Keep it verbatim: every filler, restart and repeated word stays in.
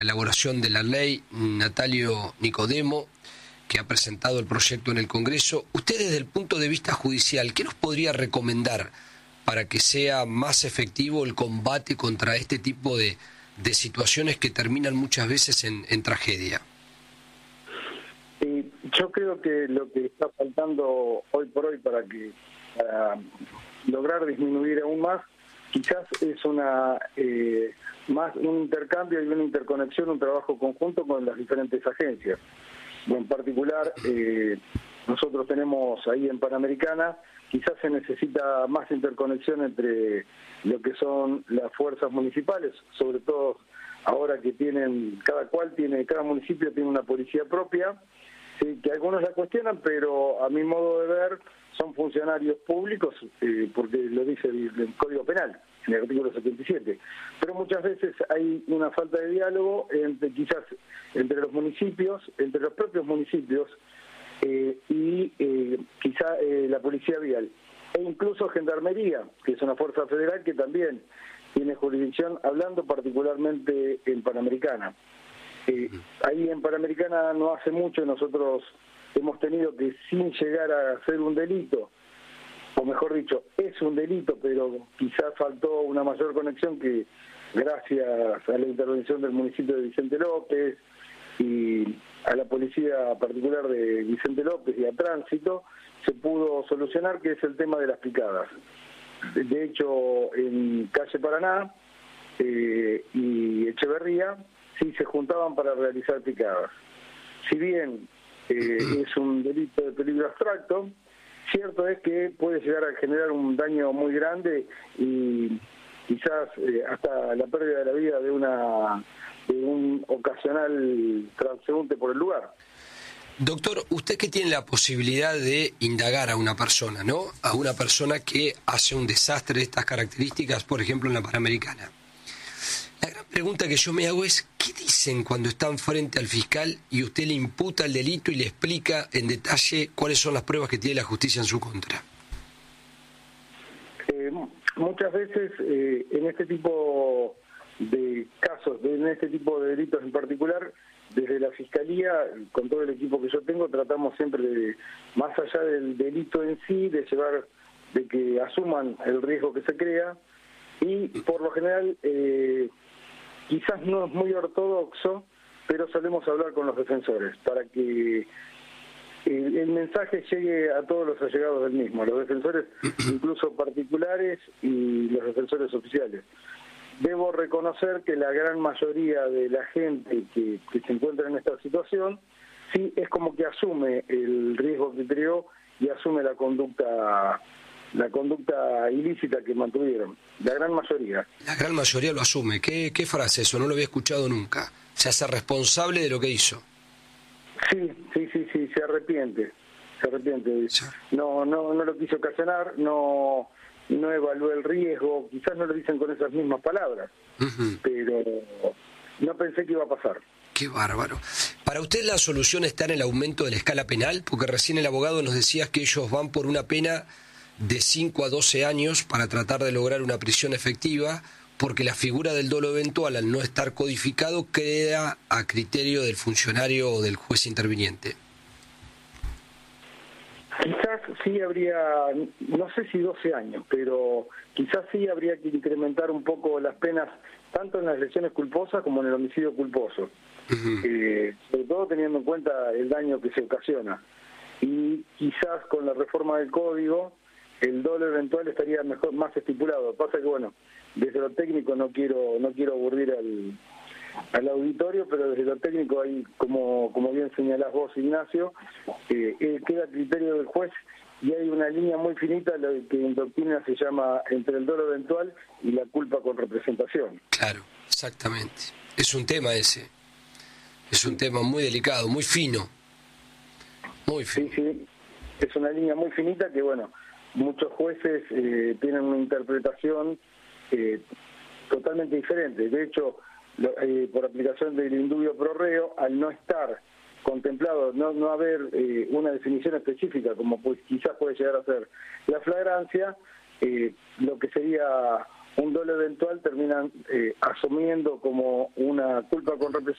elaboración de la ley, Natalio Nicodemo, que ha presentado el proyecto en el Congreso. Usted, desde el punto de vista judicial, ¿qué nos podría recomendar para que sea más efectivo el combate contra este tipo de, de situaciones que terminan muchas veces en, en tragedia? Sí, yo creo que lo que está faltando hoy por hoy para que para lograr disminuir aún más, quizás es una eh, más un intercambio y una interconexión, un trabajo conjunto con las diferentes agencias. En particular, eh, nosotros tenemos ahí en Panamericana, quizás se necesita más interconexión entre lo que son las fuerzas municipales, sobre todo ahora que tienen, cada cual tiene, cada municipio tiene una policía propia, sí, que algunos la cuestionan, pero a mi modo de ver son funcionarios públicos, eh, porque lo dice el, el Código Penal, en el artículo setenta y siete. Pero muchas veces hay una falta de diálogo entre quizás entre los municipios, entre los propios municipios eh, y eh, quizá eh, la policía vial, e incluso Gendarmería, que es una fuerza federal que también tiene jurisdicción, hablando particularmente en Panamericana. Eh, ahí en Panamericana no hace mucho nosotros hemos tenido que, sin llegar a ser un delito, o mejor dicho, es un delito, pero quizás faltó una mayor conexión que gracias a la intervención del municipio de Vicente López y a la policía particular de Vicente López y a Tránsito, se pudo solucionar, que es el tema de las picadas. De hecho, en calle Paraná eh, y Echeverría sí se juntaban para realizar picadas. Si bien eh, es un delito de peligro abstracto, cierto es que puede llegar a generar un daño muy grande y quizás eh, hasta la pérdida de la vida de una de un ocasional transeúnte por el lugar. Doctor, usted que tiene la posibilidad de indagar a una persona, ¿no? A una persona que hace un desastre de estas características, por ejemplo, en la Panamericana. La gran pregunta que yo me hago es, ¿qué dicen cuando están frente al fiscal y usted le imputa el delito y le explica en detalle cuáles son las pruebas que tiene la justicia en su contra? Eh, muchas veces eh, en este tipo de casos, en este tipo de delitos en particular, desde la Fiscalía, con todo el equipo que yo tengo, tratamos siempre de, más allá del delito en sí, de llevar, de que asuman el riesgo que se crea, y por lo general, eh, quizás no es muy ortodoxo, pero solemos hablar con los defensores para que el, el mensaje llegue a todos los allegados del mismo, los defensores incluso particulares y los defensores oficiales. Debo reconocer que la gran mayoría de la gente que, que se encuentra en esta situación, sí es como que asume el riesgo que creó y asume la conducta la conducta ilícita que mantuvieron. La gran mayoría. La gran mayoría lo asume. ¿Qué, qué frase eso? No lo había escuchado nunca. Se hace responsable de lo que hizo. Sí, sí, sí, sí, se arrepiente. Se arrepiente. Sí. No, no, no lo quiso ocasionar, no... no evalué el riesgo, quizás no lo dicen con esas mismas palabras, uh-huh. pero no pensé que iba a pasar. Qué bárbaro. ¿Para usted la solución está en el aumento de la escala penal? Porque recién el abogado nos decía que ellos van por una pena de cinco a doce años para tratar de lograr una prisión efectiva, porque la figura del dolo eventual, al no estar codificado, queda a criterio del funcionario o del juez interviniente. Quizás sí habría, no sé si doce años, pero quizás sí habría que incrementar un poco las penas, tanto en las lesiones culposas como en el homicidio culposo, uh-huh. eh, sobre todo teniendo en cuenta el daño que se ocasiona. Y quizás con la reforma del código, el dolo eventual estaría mejor, más estipulado. Pasa que, bueno, desde lo técnico no quiero no quiero aburrir al... al auditorio, pero desde lo técnico hay, como como bien señalás vos, Ignacio, eh, eh, queda a criterio del juez y hay una línea muy finita, lo que en doctrina se llama entre el dolo eventual y la culpa con representación. Claro, exactamente. Es un tema ese. Es un tema muy delicado, muy fino. Muy fino. Sí, sí. Es una línea muy finita que, bueno, muchos jueces eh, tienen una interpretación eh, totalmente diferente. De hecho, Eh, por aplicación del indubio pro reo, al no estar contemplado, no, no haber eh, una definición específica, como pues quizás puede llegar a ser la flagrancia, eh, lo que sería un dolo eventual terminan eh, asumiendo como una culpa con representación